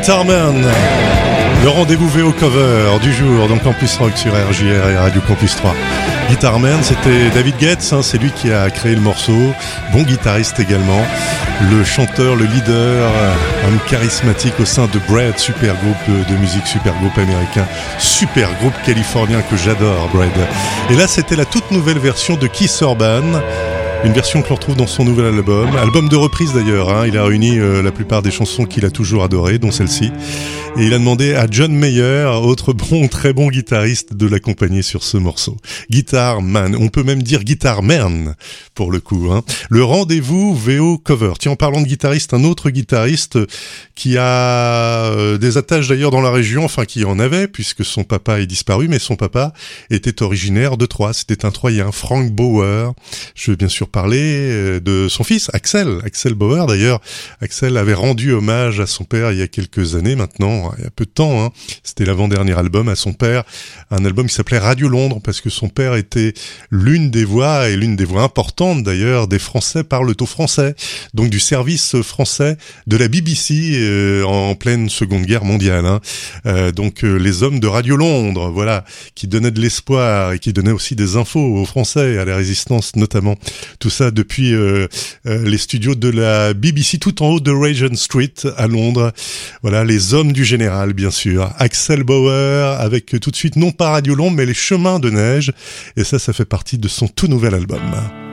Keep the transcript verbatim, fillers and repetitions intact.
Guitarman, le rendez-vous V O cover du jour dans Campus Rock sur R J R et Radio Campus trois. Guitarman, c'était David Getz, hein, c'est lui qui a créé le morceau, bon guitariste également, le chanteur, le leader, homme charismatique au sein de Bread, super groupe de, de musique, super groupe américain, super groupe californien que j'adore, Bread. Et là, c'était la toute nouvelle version de Keith Urban. Une version que l'on retrouve dans son nouvel album, album de reprise d'ailleurs, hein. Il a réuni euh, la plupart des chansons qu'il a toujours adorées, dont celle-ci. Et il a demandé à John Mayer, autre bon, très bon guitariste, de l'accompagner sur ce morceau. Guitar Man, on peut même dire Guitar Man, pour le coup, hein. Le rendez-vous V O cover. Tiens, en parlant de guitariste, un autre guitariste qui a euh, des attaches d'ailleurs dans la région, enfin qui en avait, puisque son papa est disparu, mais son papa était originaire de Troyes. C'était un Troyen, Frank Bauer. Je veux bien sûr parler de son fils, Axel. Axel Bauer, d'ailleurs. Axel avait rendu hommage à son père il y a quelques années maintenant, il y a peu de temps, hein. C'était l'avant-dernier album à son père, un album qui s'appelait Radio Londres, parce que son père était l'une des voix, et l'une des voix importantes d'ailleurs, des Français parlent au français, donc du service français de la B B C euh, en pleine Seconde Guerre mondiale, hein. Euh, donc euh, les hommes de Radio Londres, voilà, qui donnaient de l'espoir et qui donnaient aussi des infos aux Français, à la résistance notamment. Tout ça depuis euh, euh, les studios de la B B C tout en haut de Regent Street à Londres. Voilà, les hommes du général, bien sûr. Axel Bauer avec tout de suite non pas Radio Londres mais les Chemins de neige. Et ça, ça fait partie de son tout nouvel album.